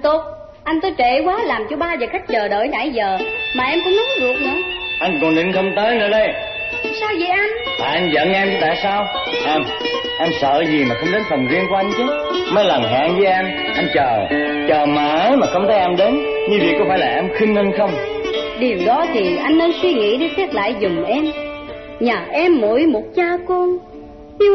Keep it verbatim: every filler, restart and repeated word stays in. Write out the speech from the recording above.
Tốt, anh tới trễ quá làm cho ba và khách chờ đợi nãy giờ. Mà em cũng nóng ruột nữa. Anh còn định không tới nữa đây. Sao vậy anh? À, anh giận em chứ tại sao? Em, em sợ gì mà không đến phòng riêng của anh chứ? Mấy lần hẹn với em, anh chờ, chờ mãi mà không thấy em đến. Như vậy có phải là em khinh anh không? Điều đó thì anh nên suy nghĩ để xét lại giùm em. Nhà em mỗi một cha con,